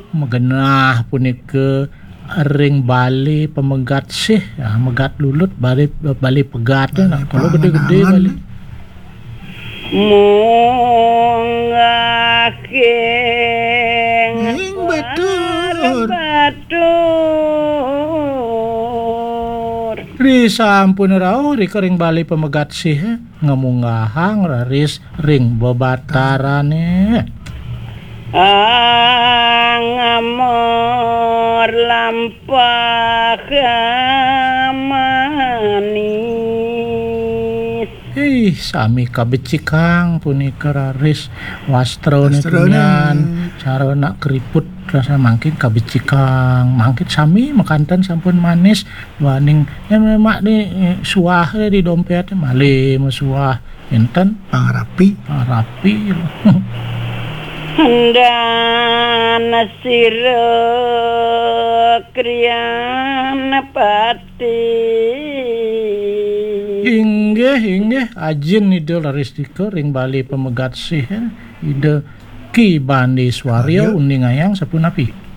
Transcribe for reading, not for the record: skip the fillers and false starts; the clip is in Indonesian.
Megenah punika ring bali pemegat sih megat lulut bali pegat kalau gede-gede bali mungaking batur ri sampun rao ri kering bali pemegat sih ngemungahang raris ring bebatarane ngamor lampah manis sami kabecikang punika raris wastro nitunyan cara nak keriput rasa mangkin kabecikang mangkin sami makanten sampun manis waning mak ni suah di dompet malih mesuah enten pangarapi dan sira kriyan pati inggih ajin ide laristika ring bali pemegat sih ide Ki Bandi Swaryo uning ayang sapunapi